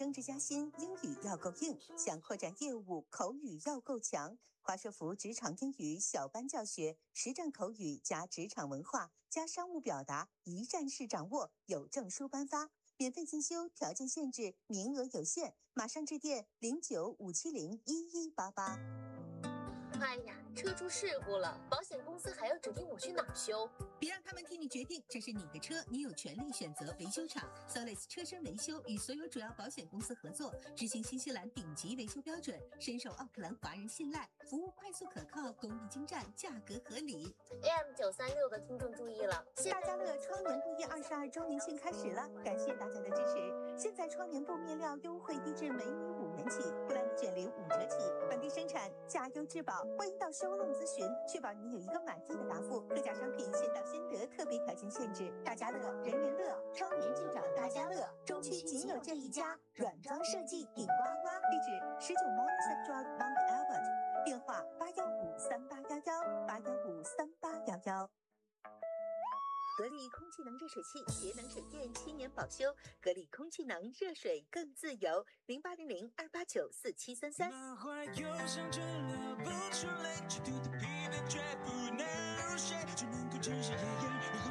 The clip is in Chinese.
升职加薪，英语要够硬；想扩展业务，口语要够强。华硕福职场英语小班教学，实战口语加职场文化加商务表达，一站式掌握，有证书颁发。免费进修，条件限制，名额有限，马上致电0957011188。 哎呀，车出事故了，保险公司还要指定我去哪儿修？ 别让他们替你决定，这是你的车，你有权利选择维修厂。Solis 车身维修与所有主要保险公司合作，执行新西兰顶级维修标准，深受奥克兰华人信赖，服务快速可靠，工艺精湛，价格合理。 AM936的听众注意了， 大家乐窗帘布业22周年庆开始了，感谢大家的支持。现在窗帘布面料优惠低至每米5元起，布兰妮卷帘5折起，本地生产，价优质保。欢迎到showroom咨询，确保您有一个满意的答复。各家商品先到先得，特别条件限制。大家乐，人人乐，窗帘就找大家乐。中区仅有这一家，软装设计顶呱呱。地址19 Morningside Drive Mount Albert， 电话8153811，8153811。格力空气能热水器，节能省电7年保修。格力空气能，热水更自由。0800289473。 满怀忧伤，却流不出泪，极度的疲惫，绝不能入睡，只能够只是夜夜。